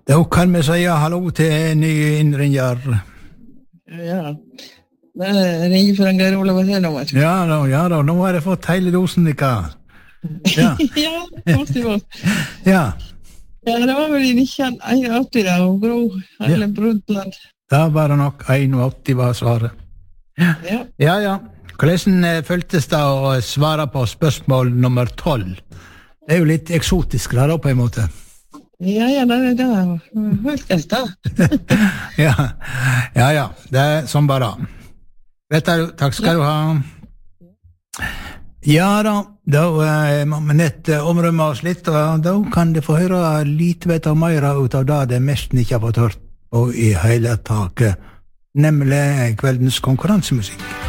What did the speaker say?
Da kan vi si hallo til nye innringer. Ja, det ringer for en Geir Olav nummer. Ja da, nå har jeg fått hele dosen ikke. Ja, Ja, måtte. ja. Ja, det var vel i 1981 da, og Gro, eller Brundtland. Da var det nok 81 var svaret. Ja. Ja. Hvordan føltes det å svare på spørsmål nummer 12? Det jo litt eksotisk da, på en måte. Ja, det føltes da. Ja, det sånn bare. Vet du, takk skal du ha. Ja da må vi nett omrømme oss litt, og da kan du få høre litt mer ut av det det mest ikke har fått hørt på i hele taket, nemlig kveldens konkurransemusikk.